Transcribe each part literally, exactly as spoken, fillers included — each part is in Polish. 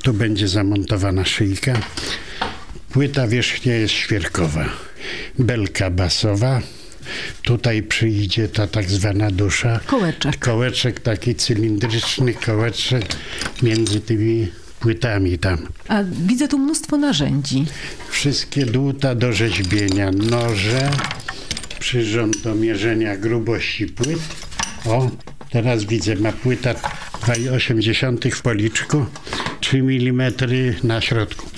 Tu będzie zamontowana szyjka. Płyta wierzchnia jest świerkowa. Belka basowa. Tutaj przyjdzie ta tak zwana dusza. Kołeczek. Kołeczek, taki cylindryczny kołeczek między tymi płytami tam. A widzę tu mnóstwo narzędzi. Wszystkie dłuta do rzeźbienia. Noże, przyrząd do mierzenia grubości płyt. O, teraz widzę, ma płyta dwa i osiem w policzku, trzy milimetry na środku.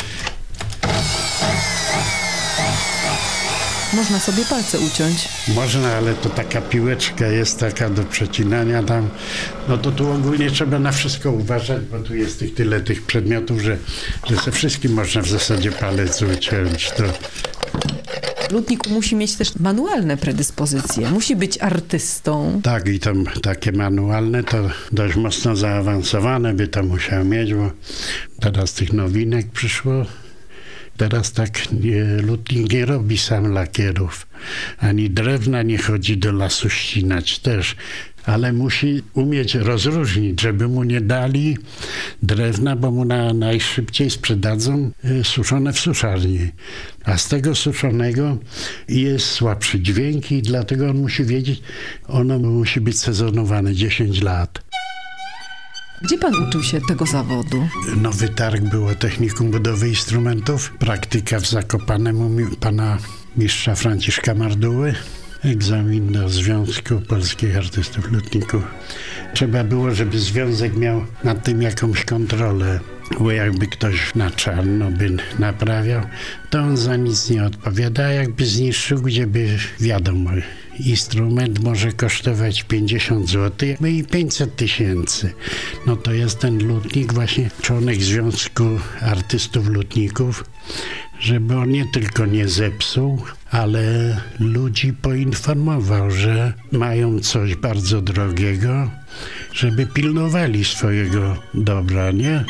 Można sobie palce uciąć. Można, ale to taka piłeczka jest taka do przecinania tam. No to tu ogólnie trzeba na wszystko uważać, bo tu jest tych, tyle tych przedmiotów, że, że ze wszystkim można w zasadzie palec uciąć. To... Lutnik musi mieć też manualne predyspozycje. Musi być artystą. Tak, i tam takie manualne to dość mocno zaawansowane by to musiał mieć, bo teraz tych nowinek przyszło. Teraz tak nie, lutnik nie robi sam lakierów, ani drewna nie chodzi do lasu ścinać też, ale musi umieć rozróżnić, żeby mu nie dali drewna, bo mu na, najszybciej sprzedadzą y, suszone w suszarni. A z tego suszonego jest słabszy dźwięk i dlatego on musi wiedzieć, ono musi być sezonowane dziesięć lat. Gdzie pan uczył się tego zawodu? Nowy Targ było Technikum Budowy Instrumentów. Praktyka w Zakopanem u pana mistrza Franciszka Marduły. Egzamin do Związku Polskich Artystów Lutników. Trzeba było, żeby związek miał nad tym jakąś kontrolę. Bo jakby ktoś na czarno by naprawiał, to on za nic nie odpowiada, a jakby zniszczył, gdzie by wiadomo, instrument może kosztować pięćdziesiąt złotych, no i pięćset tysięcy. No to jest ten lutnik, właśnie członek Związku Artystów Lutników, żeby on nie tylko nie zepsuł, ale ludzi poinformował, że mają coś bardzo drogiego, żeby pilnowali swojego dobra, nie?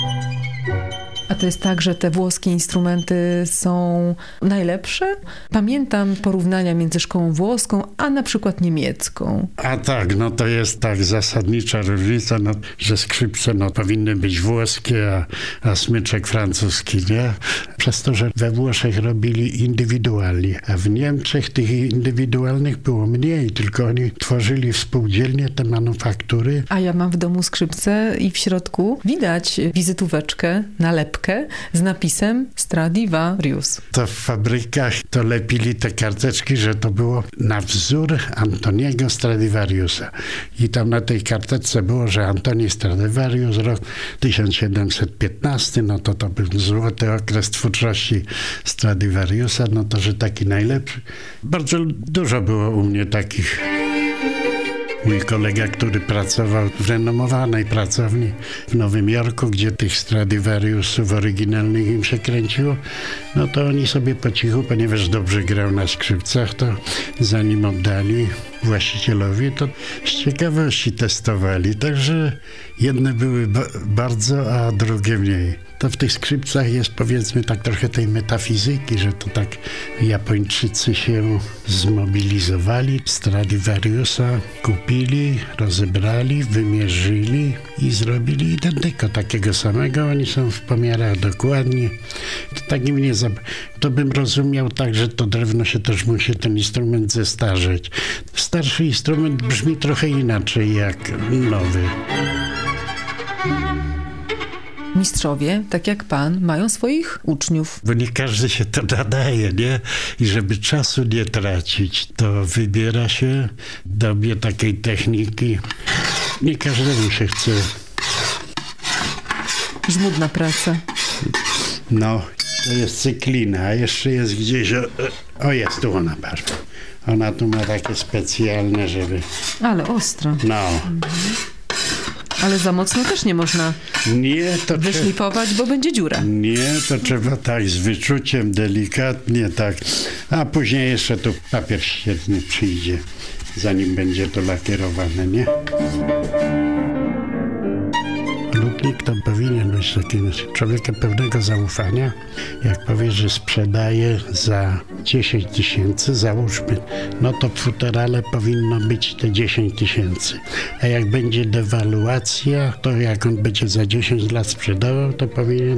A to jest tak, że te włoskie instrumenty są najlepsze? Pamiętam porównania między szkołą włoską, a na przykład niemiecką. A tak, no to jest tak zasadnicza różnica, no, że skrzypce no, powinny być włoskie, a, a smyczek francuski, nie? Przez to, że we Włoszech robili indywidualnie, a w Niemczech tych indywidualnych było mniej, tylko oni tworzyli współdzielnie te manufaktury. A ja mam w domu skrzypce i w środku widać wizytóweczkę, nalepkę z napisem Stradivarius. To w fabrykach to lepili te karteczki, że to było na wzór Antoniego Stradivariusa. I tam na tej karteczce było, że Antoni Stradivarius, rok tysiąc siedemset piętnasty, no to to był złoty okres twórczości Stradivariusa, no to, że taki najlepszy. Bardzo dużo było u mnie takich. Mój kolega, który pracował w renomowanej pracowni w Nowym Jorku, gdzie tych Stradivariusów oryginalnych im się kręciło, no to oni sobie po cichu, ponieważ dobrze grał na skrzypcach, to zanim oddali właścicielowi, to z ciekawości testowali. Także jedne były ba- bardzo, a drugie mniej. To w tych skrzypcach jest, powiedzmy, tak trochę tej metafizyki, że to tak Japończycy się zmobilizowali, Stradivariusa kupili, rozebrali, wymierzyli i zrobili identyko takiego samego. Oni są w pomiarach dokładnie. To tak im nie zab... To bym rozumiał tak, że to drewno się też musi ten instrument zestarzeć. Starszy instrument brzmi trochę inaczej jak nowy. Mistrzowie, tak jak pan, mają swoich uczniów. Bo nie każdy się to nadaje, nie? I żeby czasu nie tracić, to wybiera się w dobie takiej techniki. Nie każdemu się chce. Żmudna praca. No, to jest cyklina, a jeszcze jest gdzieś... O, o jest tu ona bardzo. Ona tu ma takie specjalne, żeby... Ale ostro. No. Mhm. Ale za mocno też nie można nie, to wyszlifować, bo będzie dziura. Nie, to trzeba tak z wyczuciem, delikatnie tak. A później jeszcze tu papier ścierny przyjdzie, zanim będzie to lakierowane, nie? Lutnik to powinien być takim człowiekiem pełnego zaufania. Jak powie, że sprzedaje za dziesięć tysięcy, załóżmy, no to w futerale powinno być te dziesięć tysięcy. A jak będzie dewaluacja, to jak on będzie za dziesięć lat sprzedawał, to powinien